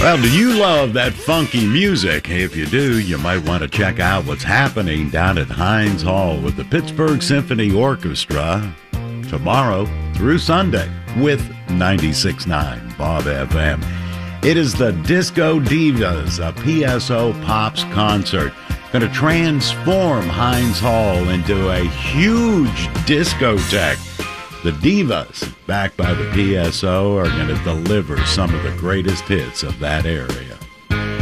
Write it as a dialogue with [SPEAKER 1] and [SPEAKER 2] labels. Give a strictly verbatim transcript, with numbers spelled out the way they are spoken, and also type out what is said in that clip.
[SPEAKER 1] Well, do you love that funky music? If you do, you might want to check out what's happening down at Heinz Hall with the Pittsburgh Symphony Orchestra tomorrow through Sunday with ninety-six point nine Bob F M. It is the Disco Divas, a P S O Pops concert. Going to transform Heinz Hall into a huge discotheque. The Divas, backed by the P S O, are going to deliver some of the greatest hits of that area.